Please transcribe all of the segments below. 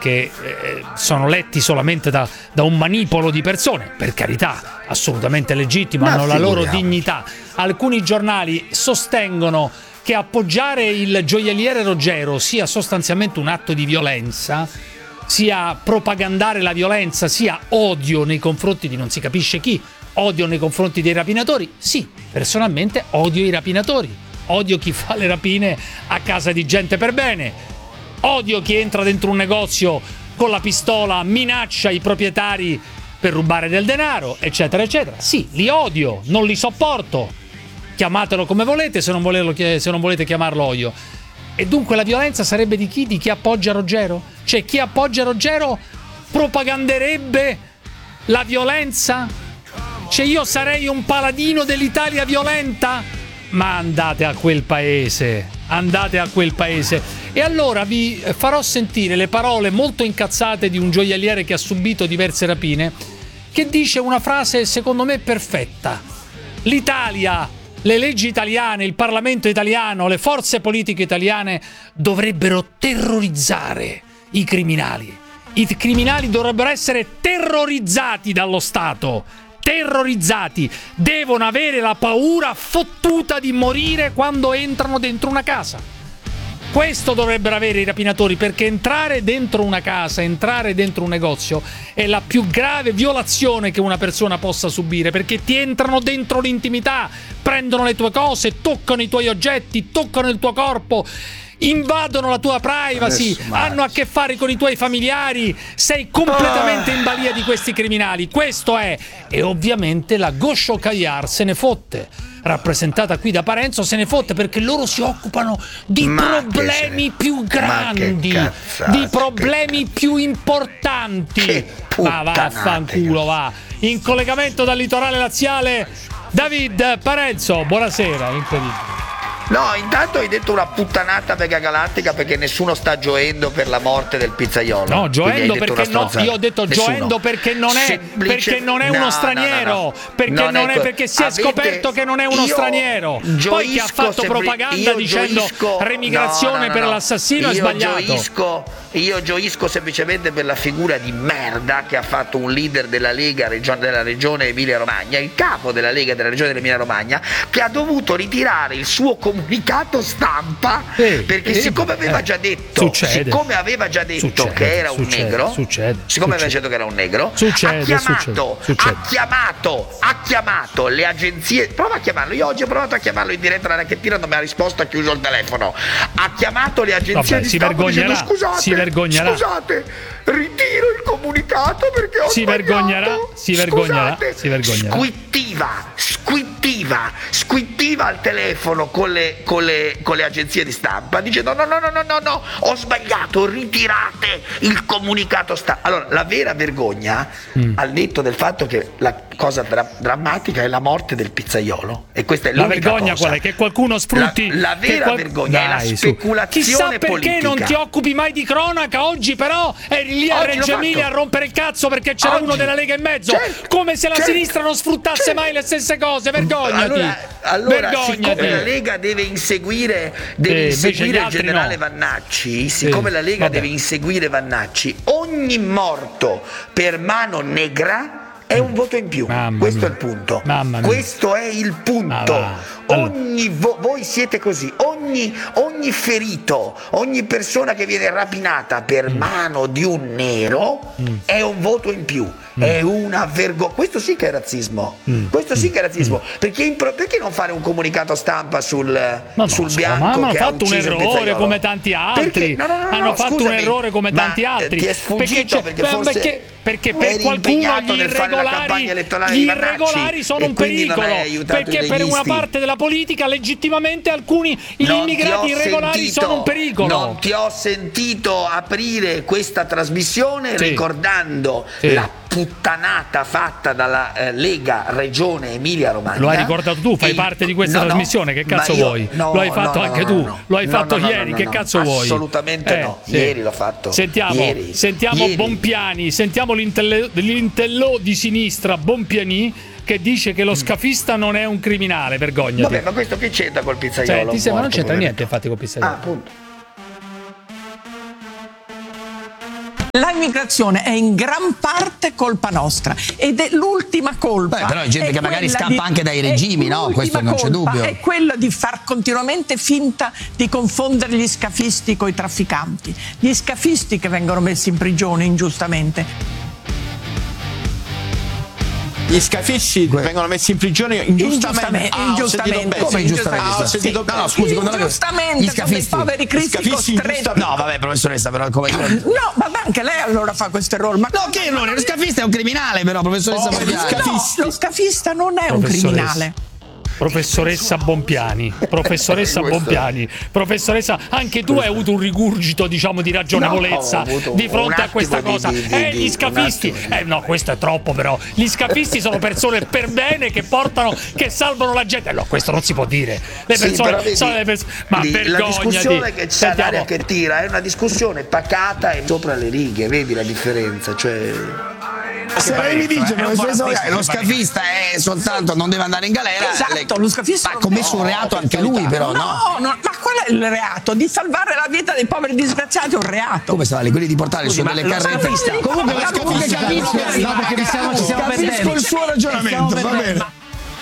perché sono letti solamente da un manipolo di persone, per carità, assolutamente legittimo, hanno la loro dignità. Alcuni giornali sostengono che appoggiare il gioielliere Ruggero sia sostanzialmente un atto di violenza, sia propagandare la violenza, sia odio nei confronti di non si capisce chi, odio nei confronti dei rapinatori. Sì, personalmente odio i rapinatori, odio chi fa le rapine a casa di gente per bene, odio chi entra dentro un negozio con la pistola, minaccia i proprietari per rubare del denaro, eccetera eccetera. Sì, li odio, non li sopporto, chiamatelo come volete se non volete chiamarlo odio. E dunque la violenza sarebbe di chi? Di chi appoggia Ruggero? Cioè chi appoggia Ruggero propaganderebbe la violenza? Cioè io sarei un paladino dell'Italia violenta? Ma andate a quel paese. E allora vi farò sentire le parole molto incazzate di un gioielliere che ha subito diverse rapine, che dice una frase secondo me perfetta: l'Italia, le leggi italiane, il Parlamento italiano, le forze politiche italiane dovrebbero terrorizzare i criminali. I criminali dovrebbero essere terrorizzati dallo Stato. Terrorizzati. Devono avere la paura fottuta di morire quando entrano dentro una casa. Questo dovrebbero avere i rapinatori, perché entrare dentro una casa, entrare dentro un negozio è la più grave violazione che una persona possa subire, perché ti entrano dentro l'intimità, prendono le tue cose, toccano i tuoi oggetti, toccano il tuo corpo, invadono la tua privacy, hanno a che fare con i tuoi familiari, sei completamente in balia di questi criminali. Questo è. E ovviamente la Gosho Cagliar se ne fotte, rappresentata qui da Parenzo, se ne fotte, perché loro si occupano di problemi più grandi, di problemi più importanti. Ma vaffanculo, va. In collegamento dal litorale laziale David Parenzo, buonasera. Incredibile. No, intanto hai detto una puttanata mega galattica, perché nessuno sta gioendo per la morte del pizzaiolo. No, gioendo perché no, io ho detto gioendo perché non è uno straniero, perché si è scoperto che non è uno straniero. Poi chi ha fatto propaganda dicendo remigrazione per l'assassino è sbagliato. Io gioisco semplicemente per la figura di merda che ha fatto un leader della Lega della regione Emilia Romagna, il capo della Lega della regione Emilia Romagna, che ha dovuto ritirare il suo comunicato stampa perché siccome aveva già detto che era un negro, ha chiamato le agenzie. Prova a chiamarlo. Io oggi ho provato a chiamarlo in diretta alla racchettina, non mi ha risposto, ha chiuso il telefono. Ha chiamato le agenzie di stampa dicendo scusate, ritiro il comunicato perché ho sbagliato. Si vergognerà. Squittiva al telefono con le agenzie di stampa dicendo no, ho sbagliato, ritirate il comunicato stampa. Allora la vera vergogna, al netto del fatto che la cosa drammatica è la morte del pizzaiolo, e questa è l'unica vergogna cosa. Qual è? Che qualcuno sfrutti la vera vergogna è la speculazione chissà perché politica. Non ti occupi mai di cronaca. Oggi però eri lì a Reggio Emilia a rompere il cazzo perché c'era uno della Lega in mezzo, come se la sinistra non sfruttasse mai le stesse cose. Vergognati. Allora siccome la Lega deve inseguire il generale Vannacci, la Lega deve inseguire Vannacci, ogni morto per mano negra è un voto in più. Questo è il punto. Questo è il punto. Voi siete così. Ogni ferito, ogni persona che viene rapinata per mano di un nero è un voto in più. È una vergogna. Questo sì che è razzismo. Perché non fare un comunicato stampa sul bianco? Ma hanno fatto un errore come tanti altri. Hanno fatto un errore come tanti altri. Ti è sfuggito perché per qualcuno gli irregolari sono un pericolo, perché per una parte della politica legittimamente alcuni immigrati irregolari sono un pericolo. Non ti ho sentito aprire questa trasmissione ricordando la puttanata fatta dalla Lega Regione Emilia Romagna. Lo hai ricordato tu, fai parte di questa trasmissione, che cazzo vuoi? Lo hai fatto anche tu, lo hai fatto ieri, che cazzo vuoi? Assolutamente no, ieri l'ho fatto. Sentiamo Bompiani, sentiamo l'intellò di sinistra Bompiani che dice che lo scafista non è un criminale. Vergognati. Vabbè, ma questo che c'entra col pizzaiolo? Ma non c'entra niente infatti col pizzaiolo. Appunto. L'immigrazione è in gran parte colpa nostra ed è l'ultima colpa. Però è gente che magari scappa anche dai regimi, no? Questo non c'è dubbio. È quella di far continuamente finta di confondere gli scafisti con i trafficanti. Gli scafisti che vengono messi in prigione ingiustamente. Gli scafisti vengono messi in prigione ingiustamente. Ingiustamente. Come ingiustamente? No, scusi, ingiustamente, gli scafisti. Sono dei poveri cristi costretti. No, vabbè, professoressa, però come... No, ma anche lei allora fa questo errore. Ma no, che errore? Lo scafista è un criminale, però, professoressa Bompiani. No, lo scafista non è un criminale. Professoressa Bompiani, professoressa, anche tu hai avuto un rigurgito, diciamo, di ragionevolezza di fronte a questa cosa. Gli scafisti, no, questo è troppo, però. Gli scafisti sono persone per bene che salvano la gente. No, questo non si può dire. Le persone sono le persone. Ma vergognati. La discussione che c'è l'aria che tira è una discussione pacata e sopra le righe, vedi la differenza? Cioè. Se lei mi dice lo scafista è soltanto non deve andare in galera, esatto, lo scafista ha commesso un reato anche lui, però no, ma qual è il reato? Di salvare la vita dei poveri disgraziati è un reato. Come salvare? Quelli di portare su delle carrette. Comunque capisco il suo ragionamento, va bene.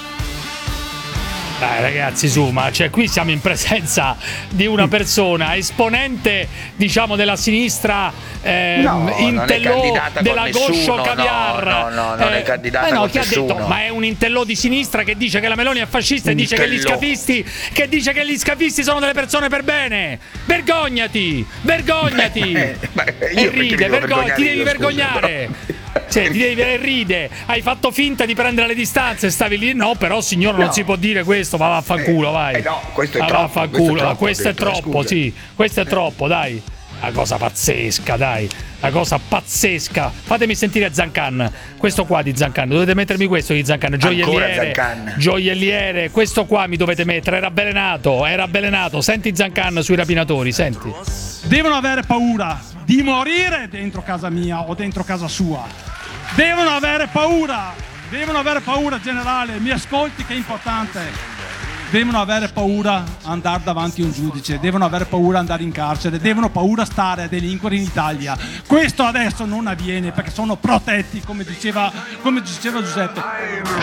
Dai ragazzi, su, ma cioè qui siamo in presenza di una persona esponente, diciamo, della sinistra intellò della Goscio Caviar. No, non è candidata con chi nessuno. ha detto? Ma è un intellò di sinistra che dice che la Meloni è fascista e dice che gli scafisti sono delle persone per bene. Vergognati! E ride, ti devi vergognare. Cioè, ride, hai fatto finta di prendere le distanze, stavi lì, no, però signora non si può dire questo, ma vaffanculo, vai. No, questo è troppo. Vaffanculo, questo è troppo, sì, questo è troppo, dai. Una cosa pazzesca, dai, una cosa pazzesca. Fatemi sentire Zancan, questo qua di Zancan, dovete mettermi questo di Zancan, gioielliere, questo qua mi dovete mettere, era avvelenato, senti Zancan sui rapinatori, senti. Devono avere paura di morire dentro casa mia o dentro casa sua. Devono avere paura, generale, mi ascolti che è importante. Devono avere paura andare davanti a un giudice, devono avere paura andare in carcere, devono paura stare a delinquere in Italia. Questo adesso non avviene perché sono protetti, come diceva Giuseppe.